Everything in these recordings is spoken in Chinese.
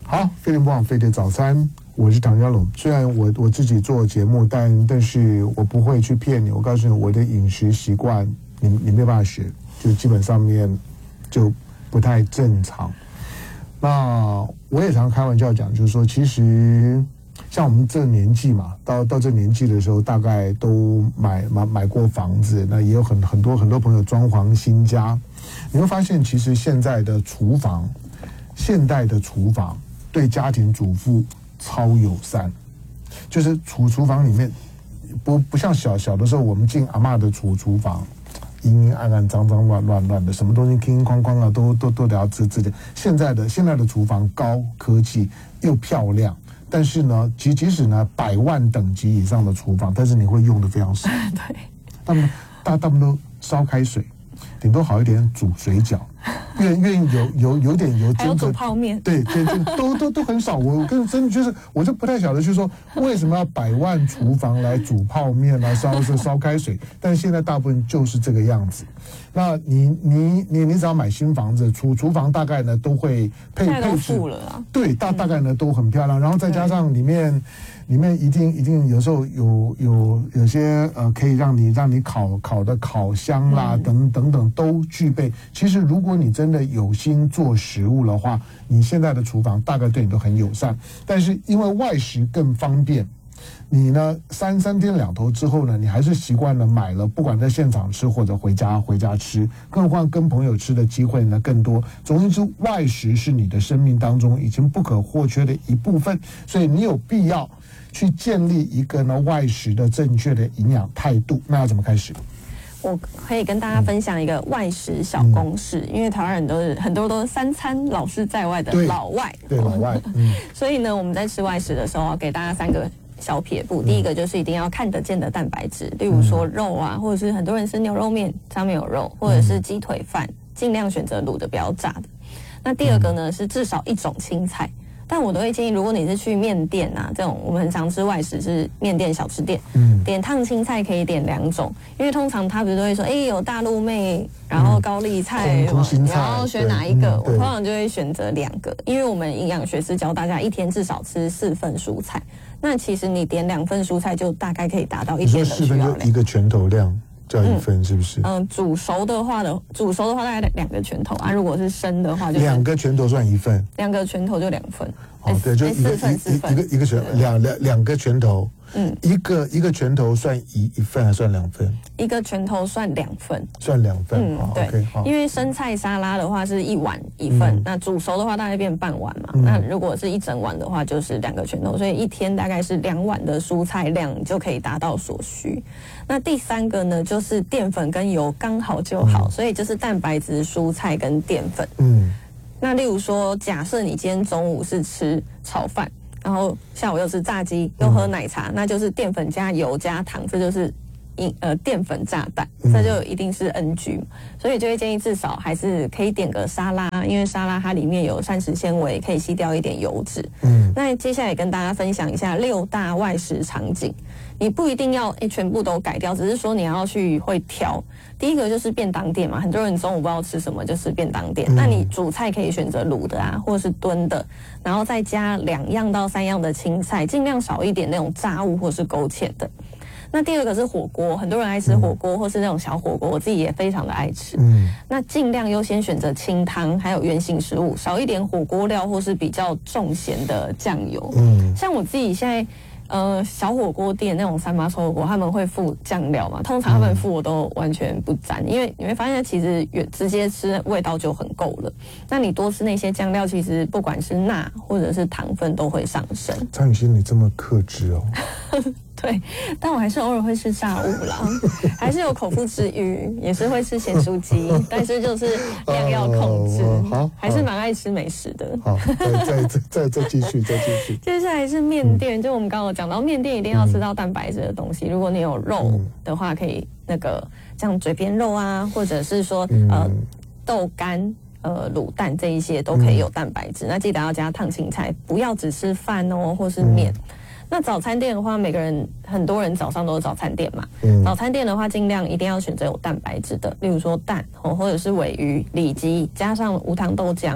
好，飞碟不枉飞碟早餐，我是唐家龙。虽然我自己做节目，但是我不会去骗你。我告诉你，我的饮食习惯，你没办法学，就基本上面就不太正常。那我也常开玩笑讲，就是说，其实像我们这年纪嘛，到这年纪的时候，大概都买过房子，那也有很多朋友装潢新家。你会发现，其实现在的厨房，现代的厨房对家庭主妇超友善，就是厨房里面不像小的时候，我们进阿嬷的厨房，阴阴暗暗、脏脏乱的，什么东西哐哐哐啊，都得要自己。现在的厨房高科技又漂亮，但是呢，即使呢100万等级以上的厨房，但是你会用的非常少。 对， 大部分都烧开水，顶多好一点煮水饺。愿意有点油， 还有煮泡面， 对，都很少。我跟真的就是，我就不太晓得，就是说为什么要100万厨房来煮泡面啊，烧开水？但是现在大部分就是这个样子。那你只要买新房子，厨房大概呢都会配置了啊， 对，大概呢都很漂亮，然后再加上里面一定有时候有些可以让你烤的烤箱啦，等等都具备。其实如果你真的有心做食物的话，你现在的厨房大概对你都很友善。但是因为外食更方便，你呢三天两头之后呢，你还是习惯了买了，不管在现场吃或者回家吃，更何况跟朋友吃的机会呢更多。总而言之，外食是你的生命当中已经不可或缺的一部分，所以你有必要去建立一个呢外食的正确的营养态度。那要怎么开始？ 我可以跟大家分享一个外食小公式，因为台湾人很多都是3餐老是在外的老外， 对老外， 所以呢，我们在吃外食的时候，要给大家3个小撇步。第一个就是一定要看得见的蛋白质，例如说肉啊，或者是很多人吃牛肉面上面有肉，或者是鸡腿饭，尽量选择卤的，不要炸的。那第二个呢是至少1种青菜。但我都会建议，如果你是去面店啊，这种我们很常吃外食是面店、小吃店，点烫青菜可以点2种，因为通常他不是都会说，有大陆妹，然后高丽菜，你要选哪一个？我通常就会选择2个，因为我们营养学是教大家一天至少吃4份蔬菜，那其实你点2份蔬菜就大概可以达到一天的需要量。4份就1个拳头量。叫1份是不是？煮熟的话大概2个拳头啊。如果是生的话就 2个拳头算1份，2 个拳头就2份。 对，就4份一个拳2个拳头，一个拳头算一份还算2份？一个拳头算2份，算2份。 对， okay, 好， 因为生菜沙拉的话是1碗1份，那煮熟的话大概变半碗嘛。那如果是一整碗的话，就是2个拳头，所以一天大概是2碗的蔬菜量就可以达到所需。那第3个呢，就是淀粉跟油刚好就好，所以就是蛋白质、蔬菜跟淀粉。那例如说，假设你今天中午是吃炒饭，然后下午又吃炸鸡，又喝奶茶，那就是淀粉加油加糖，这就是淀粉炸弹，这就一定是 NG。所以就会建议至少还是可以点个沙拉，因为沙拉它里面有膳食纤维，可以吸掉一点油脂。那接下来跟大家分享一下6大外食场景。你不一定要全部都改掉，只是说你要去会挑。第一个就是便当店嘛，很多人中午不知道吃什么，就是便当店。那你主菜可以选择卤的啊，或是炖的，然后再加2样到3样的青菜，尽量少一点那种炸物或是勾芡的。那第二个是火锅，很多人爱吃火锅，或是那种小火锅，我自己也非常的爱吃。那尽量优先选择清汤，还有原型食物，少一点火锅料或是比较重咸的酱油。像我自己现在。小火锅店那种三妈臭火锅，他们会附酱料嘛？通常他们附我都完全不沾，因为你会发现其实直接吃味道就很够了。那你多吃那些酱料，其实不管是钠或者是糖分都会上升。 张雨欣，你这么克制哦？ 对，但我还是偶尔会吃炸物啦，还是有口腹之欲，也是会吃咸酥鸡，但是就是量要控制。好，还是蛮爱吃美食的。 好，再继续。 接下来是面店，就我们刚刚讲到面店一定要吃到蛋白质的东西。如果你有肉的话，可以像嘴边肉啊，或者是说豆干。卤蛋这一些都可以有蛋白质，那记得要加烫青菜，不要只吃饭哦，或是面。那早餐店的话，很多人早上都是早餐店嘛。早餐店的话，尽量一定要选择有蛋白质的，例如说蛋或者是鲔鱼、里脊，加上无糖豆浆，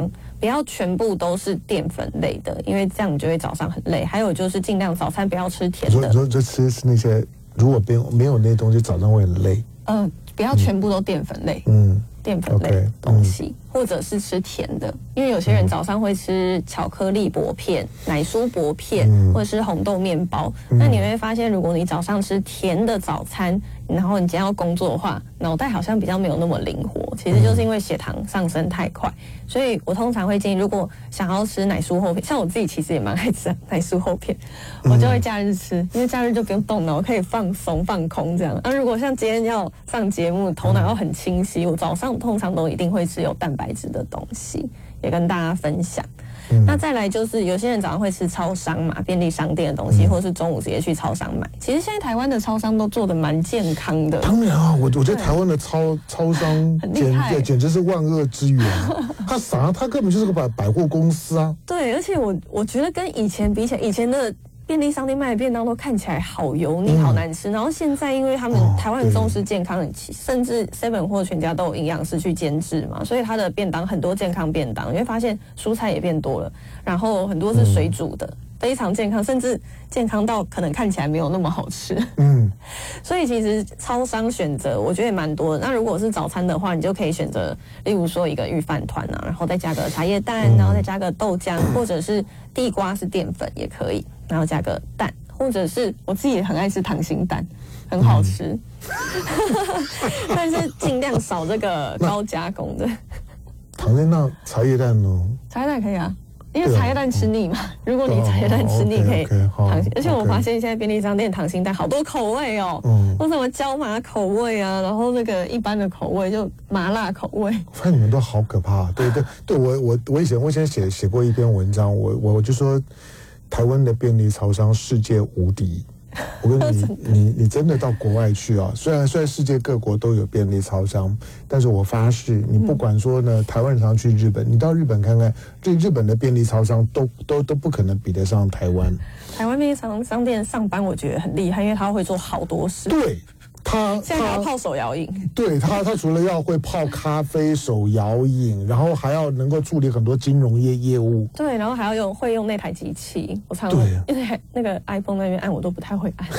不要全部都是淀粉类的，因为这样你就会早上很累。还有就是尽量早餐不要吃甜的。 你说就吃那些，如果没有那些东西，早上会很累。 不要全部都淀粉类。淀粉类的东西，或者是吃甜的，因为有些人早上会吃巧克力薄片、奶酥薄片，或者是红豆面包。那你会发现，如果你早上吃甜的早餐，然后你今天要工作的话，脑袋好像比较没有那么灵活，其实就是因为血糖上升太快。所以我通常会建议，如果想要吃奶酥厚片，像我自己其实也蛮爱吃奶酥厚片，我就会假日吃，因为假日就不用动脑，可以放松放空这样。如果像今天要上节目，头脑要很清晰，我早上通常都一定会吃有蛋白质的东西，也跟大家分享。那再来就是有些人早上会吃超商嘛，便利商店的东西，或是中午直接去超商买。其实现在台湾的超商都做得蛮健康的。 当然啊，我觉得台湾的超商简直是万恶之源。他根本就是个百货公司啊。对， 而且我觉得跟以前比起来，以前的便利商店卖的便当都看起来好油腻、好难吃。然后现在因为他们台湾很重视健康，甚至 Seven 或全家都有营养师去监制嘛，所以它的便当很多健康便当，你会发现蔬菜也变多了，然后很多是水煮的，非常健康，甚至健康到可能看起来没有那么好吃。所以其实超商选择我觉得也蛮多的。那如果是早餐的话，你就可以选择，例如说一个御饭团啊，然后再加个茶叶蛋，然后再加个豆浆，或者是地瓜是淀粉也可以。然后加个蛋，或者是我自己也很爱吃溏心蛋，很好吃，但是尽量少这个高加工的。 溏心蛋、茶叶蛋呢？ 茶叶蛋可以啊，因为茶叶蛋吃腻嘛。如果你茶叶蛋吃腻，可以溏心。而且我发现现在便利商店溏心蛋好多口味哦，有什么椒麻口味啊，然后那个一般的口味就麻辣口味。 我发现你们都好可怕。对，我以前写过一篇文章，我就说。台湾的便利超商世界无敌，我跟你真的到国外去啊！虽然世界各国都有便利超商，但是我发誓，你不管说呢，台湾人常去日本，你到日本看看，日本的便利超商都不可能比得上台湾。 台湾便利商店上班我觉得很厉害，因为他会做好多事。 对。 现在还要泡手摇饮， 对他除了要会泡咖啡、手摇饮，然后还要能够处理很多金融业务。 对，然后还要会用那台机器，我常因为那个 iPhone 那边按我都不太会按。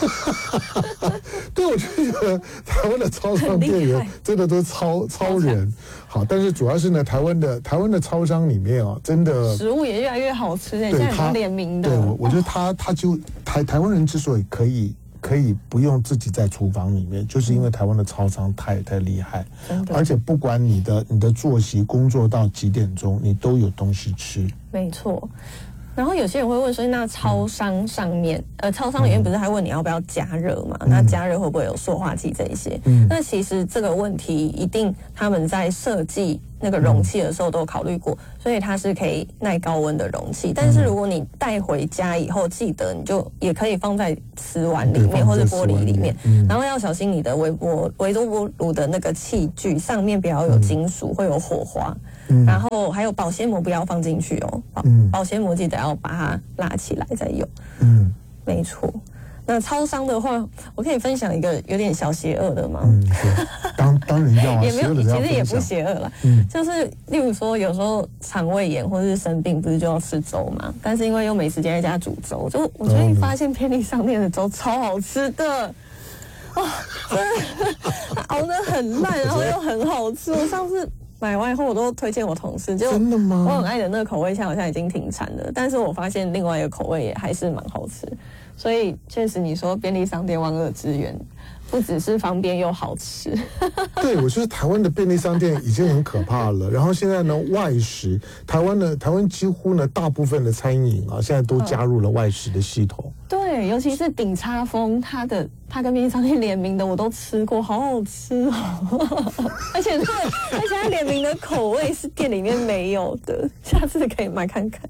对，我就觉得台湾的超商店员真的都超人。好，但是主要是呢，台湾的超商里面啊，真的食物也越来越好吃，现在很联名的。 对，我觉得他就台湾人之所以可以不用自己在厨房里面，就是因为台湾的超商太厉害，而且不管你的作息工作到几点钟，你都有东西吃。 没错。然后有些人会问说，那超商上面，超商里面不是还问你要不要加热嘛？那加热会不会有塑化剂这一些？那其实这个问题一定他们在设计那个容器的时候都有考虑过，所以它是可以耐高温的容器。但是如果你带回家以后，记得你就也可以放在瓷碗里面或者玻璃里面，然后要小心你的微波炉的那个器具上面不要有金属，会有火花。然后还有保鲜膜不要放进去哦，保鲜膜记得要把它拉起来再用。没错。那超商的话，我可以分享一个有点小邪恶的吗？ 当然要啊， 也没有，其实也不邪恶啦。就是例如说，有时候肠胃炎或是生病，不是就要吃粥嘛？但是因为又没时间在家煮粥，就我最近发现便利商店的粥超好吃的。真的熬得很烂，然后又很好吃。我上次买完以后，我都推荐我同事。就真的吗？ 我很爱的那个口味，现在好像已经停产了。但是我发现另外一个口味也还是蛮好吃。所以确实，你说便利商店万恶之源，不只是方便又好吃。 对，我觉得台湾的便利商店已经很可怕了。然后现在呢，外食，台湾几乎呢大部分的餐饮啊，现在都加入了外食的系统。 对，尤其是鼎叉风，它跟便利商店联名的我都吃过，好好吃哦！而且它联名的口味是店里面没有的，下次可以买看看。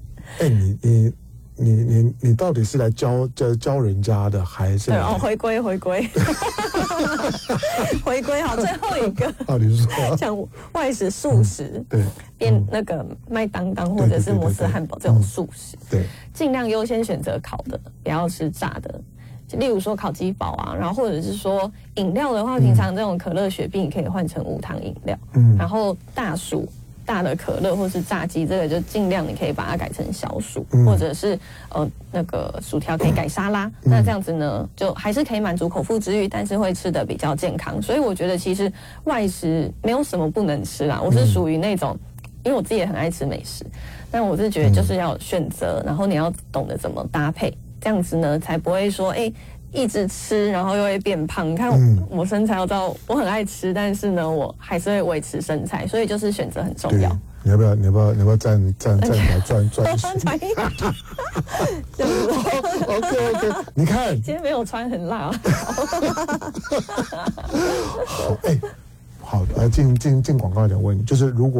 你到底是来教人家的，还是回归回归好，最后一个你说像外食素食， 对， 变那个麦当当或者是摩斯汉堡这种素食， 对， 尽量优先选择烤的，不要吃炸的。例如说烤鸡堡啊，然后或者是说饮料的话，平常这种可乐、雪碧你可以换成无糖饮料，然后大薯大的可乐或是炸鸡，这个就尽量你可以把它改成小薯，或者是那个薯条可以改沙拉。那这样子呢，就还是可以满足口腹之欲，但是会吃得比较健康。所以我觉得其实外食没有什么不能吃啦，我是属于那种。因为我自己也很爱吃美食，但我是觉得就是要选择，然后你要懂得怎么搭配，这样子呢才不会说一直吃，然后又会变胖。你看我身材，我知道我很爱吃，但是呢我还是会维持身材，所以就是选择很重要。 你要不要站来转一下？ 这样子。 OK， 你看今天没有穿很辣。 好，好，进广告一点问你，就是如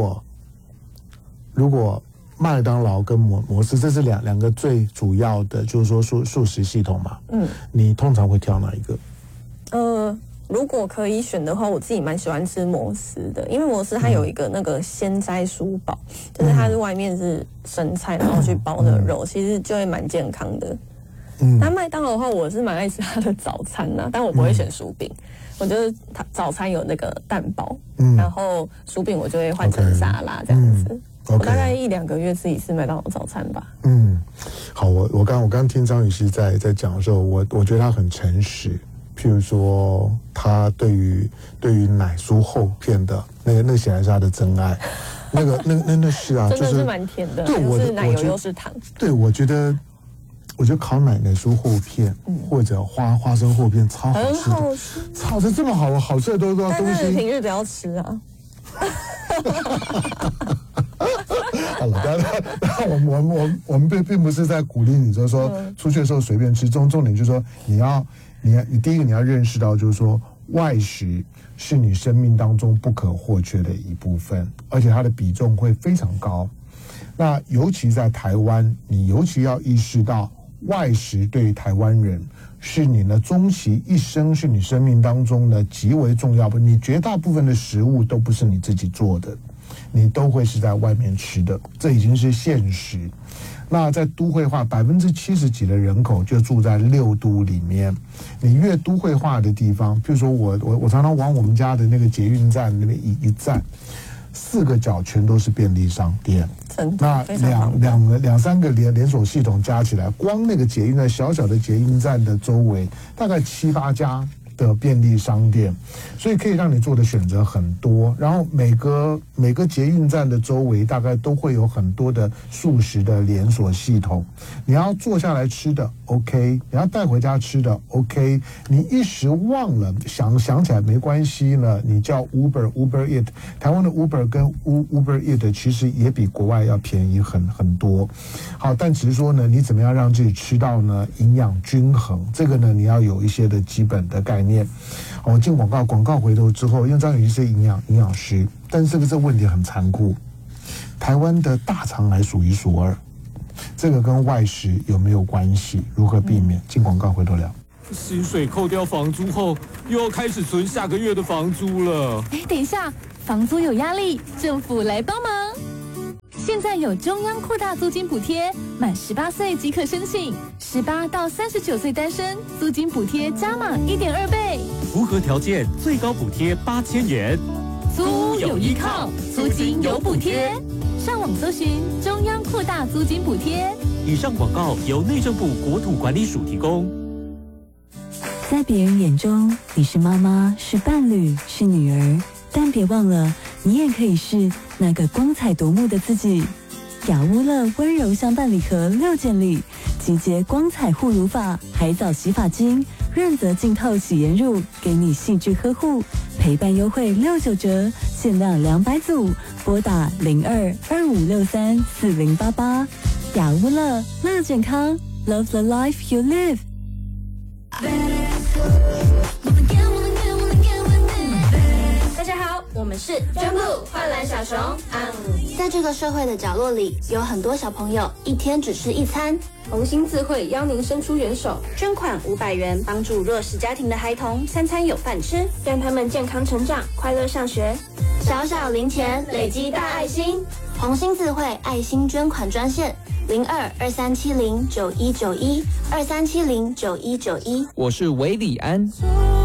果麦当劳跟摩斯，这是两个最主要的，就是说素食系统嘛，你通常会挑哪一个？ 如果可以选的话，我自己蛮喜欢吃摩斯的，因为摩斯它有一个那个鲜摘蔬堡，就是它是外面是生菜，然后去包的肉，其实就会蛮健康的。那麦当劳的话，我是蛮爱吃它的早餐呐，但我不会选薯饼。我就是它早餐有那个蛋堡，然后薯饼我就会换成沙拉这样子。我大概1-2个月吃一次麦当劳早餐吧。 好，我刚听张宇希在讲的时候，我觉得他很诚实。譬如说，他对于奶酥厚片的那个显然是他的真爱。那是啊， 真的是蛮甜的， 对， 是奶油又是糖。 对，我觉得烤奶酥厚片，或者花生厚片超好吃的，炒的这么好吃的东西， 但是平日不要吃啊。 好了，但我们并不是在鼓励你，就是说出去的时候随便吃。重点就是说，你第一个你要认识到，就是说外食是你生命当中不可或缺的一部分，而且它的比重会非常高。那尤其在台湾，你尤其要意识到，外食对于台湾人是你的终其一生，是你生命当中的极为重要的。你绝大部分的食物都不是你自己做的，你都会是在外面吃的，这已经是现实。那在都会化，70%几的人口就住在6都里面。你越都会化的地方，比如说我常常往我们家的那个捷运站那边一站，4个角全都是便利商店。那两三个连锁系统加起来，光那个捷运站小小的捷运站的周围，大概7、8家的便利商店，所以可以让你做的选择很多。然后每个捷运站的周围大概都会有很多的素食的连锁系统。你要坐下来吃的 OK， 你要带回家吃的 OK， 你一时忘了想起来没关系呢，你叫 Uber Eat， 台湾的 Uber 跟 Uber Eat 其实也比国外要便宜很多。好，但只是说呢，你怎么样让自己吃到呢营养均衡，这个呢你要有一些的基本的概念。我进广告回头之后，因为张宇是营养师，但是这个问题很残酷，台湾的大肠癌数1数2，这个跟外食有没有关系？如何避免？进广告回头聊。 薪水扣掉房租后，又要开始存下个月的房租了。 等一下，房租有压力，政府来帮忙。现在有中央扩大租金补贴，满18岁即可申请，18到39岁单身，租金补贴加码1.2倍， 符合条件最高补贴8000元。 租有依靠，租金有补贴。上网搜寻中央扩大租金补贴。 以上广告由内政部国土管理署提供。 在别人眼中，你是妈妈，是伴侣，是女儿，但别忘了，你也可以是那个光彩夺目的自己。雅乌乐温柔相伴礼盒6件礼，集结光彩护乳法、海藻洗发精、润泽净透洗颜乳，给你细致呵护，陪伴优惠69折，限量200组，拨打02-2563-4088。雅乌乐，乐健康 ，Love the life you live。 大家好，我们是捐部幻蓝小熊。在这个社会的角落里，有很多小朋友一天只吃1餐。红星自会邀您伸出援手，捐款500元，帮助弱势家庭的孩童3餐有饭吃，让他们健康成长，快乐上学。小小零钱累积大爱心，红星自会爱心捐款专线02-2370-9191，2370-9191。 我是韦礼安。